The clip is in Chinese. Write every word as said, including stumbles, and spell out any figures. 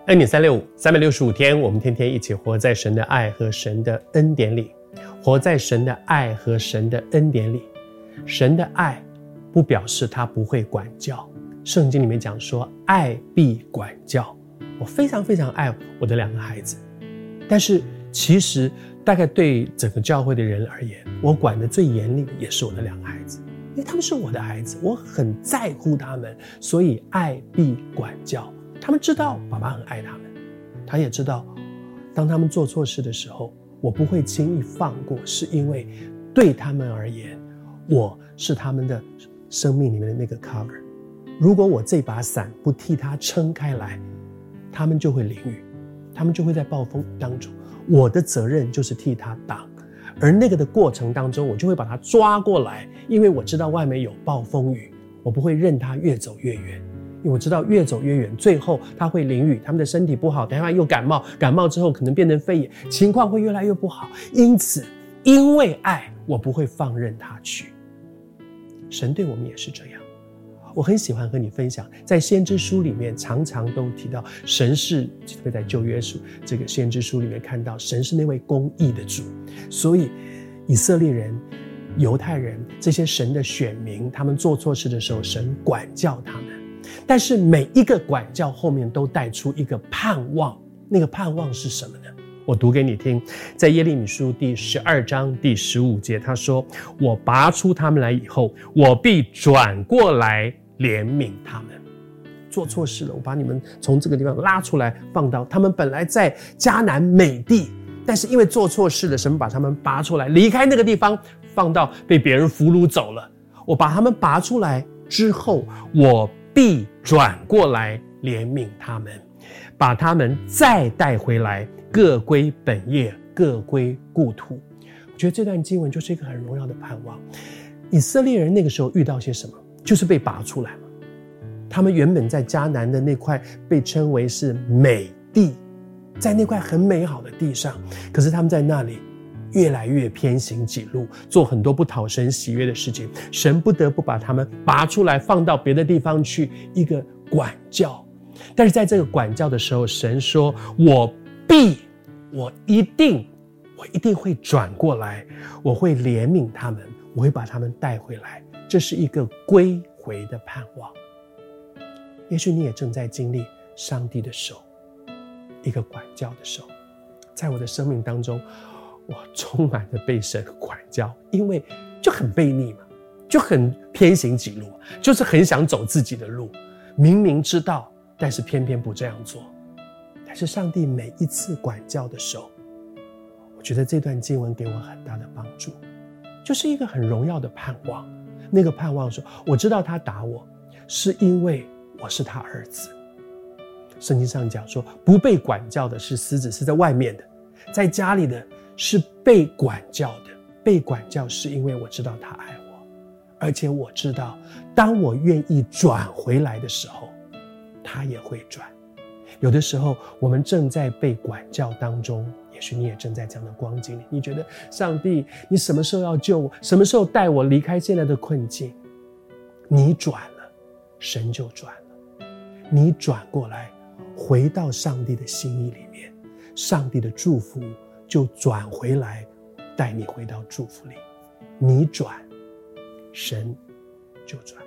恩典三六五，三百六十五天，我们天天一起活在神的爱和神的恩典里，活在神的爱和神的恩典里。神的爱不表示他不会管教，圣经里面讲说爱必管教。我非常非常爱我的两个孩子，但是其实大概对整个教会的人而言，我管得最严厉的也是我的两个孩子，因为他们是我的孩子，我很在乎他们，所以爱必管教。他们知道爸爸很爱他们，他也知道当他们做错事的时候，我不会轻易放过，是因为对他们而言，我是他们的生命里面的那个 cover。 如果我这把伞不替他撑开来，他们就会淋雨，他们就会在暴风雨当中，我的责任就是替他挡，而那个的过程当中，我就会把他抓过来，因为我知道外面有暴风雨，我不会任他越走越远，因为我知道越走越远，最后他会淋雨，他们的身体不好，等一下又感冒，感冒之后可能变成肺炎，情况会越来越不好。因此因为爱，我不会放任他去。神对我们也是这样。我很喜欢和你分享，在先知书里面常常都提到神是，会在旧约书这个先知书里面看到神是那位公义的主，所以以色列人、犹太人这些神的选民，他们做错事的时候，神管教他们，但是每一个管教后面都带出一个盼望。那个盼望是什么呢？我读给你听，在耶利米书第十二章第十五节，他说：我拔出他们来以后，我必转过来怜悯他们。做错事了，我把你们从这个地方拉出来，放到他们本来在迦南美地，但是因为做错事了，神把他们拔出来，离开那个地方，放到被别人俘虏走了。我把他们拔出来之后，我必转过来怜悯他们，把他们再带回来，各归本业，各归故土。我觉得这段经文就是一个很荣耀的盼望。以色列人那个时候遇到些什么？就是被拔出来嘛。他们原本在迦南的那块被称为是美地，在那块很美好的地上，可是他们在那里越来越偏行己路，做很多不讨神喜悦的事情，神不得不把他们拔出来，放到别的地方去，一个管教。但是在这个管教的时候，神说：我必，我一定，我一定会转过来，我会怜悯他们，我会把他们带回来。这是一个归回的盼望。也许你也正在经历上帝的手，一个管教的手。在我的生命当中，我充满了被神管教，因为就很悖逆嘛，就很偏行己路，就是很想走自己的路，明明知道，但是偏偏不这样做。但是上帝每一次管教的手，我觉得这段经文给我很大的帮助，就是一个很荣耀的盼望。那个盼望说，我知道他打我是因为我是他儿子。圣经上讲说，不被管教的是狮子，是在外面的，在家里的是被管教的。被管教是因为我知道他爱我，而且我知道当我愿意转回来的时候，他也会转。有的时候我们正在被管教当中，也许你也正在这样的光景里，你觉得上帝你什么时候要救我，什么时候带我离开现在的困境？你转了，神就转了。你转过来，回到上帝的心意里面，上帝的祝福就转回来，带你回到祝福里。你转，神就转。